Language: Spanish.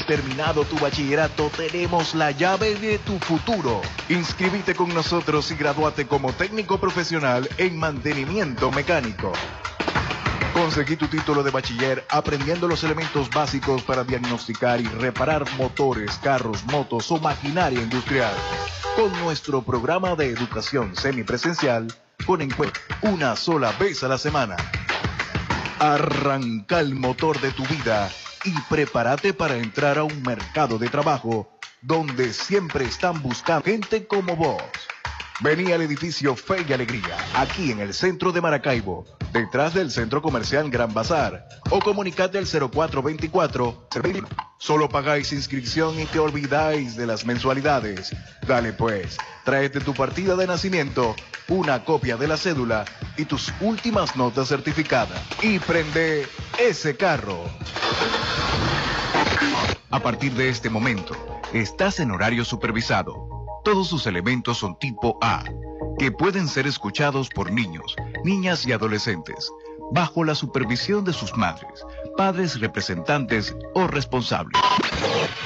y terminado tu bachillerato, tenemos la llave de tu futuro. Inscríbete con nosotros y gradúate como técnico profesional en mantenimiento mecánico. Conseguí tu título de bachiller aprendiendo los elementos básicos para diagnosticar y reparar motores, carros, motos o maquinaria industrial. Con nuestro programa de educación semipresencial, con encuentro una sola vez a la semana. Arranca el motor de tu vida y prepárate para entrar a un mercado de trabajo donde siempre están buscando gente como vos. Vení al edificio Fe y Alegría, aquí en el centro de Maracaibo, detrás del Centro Comercial Gran Bazar, o comunicate al 0424. Solo pagáis inscripción y te olvidáis de las mensualidades. Dale pues, tráete tu partida de nacimiento, una copia de la cédula y tus últimas notas certificadas. Y prende ese carro. A partir de este momento, estás en horario supervisado. Todos sus elementos son tipo A, que pueden ser escuchados por niños, niñas y adolescentes, bajo la supervisión de sus madres, padres representantes o responsables.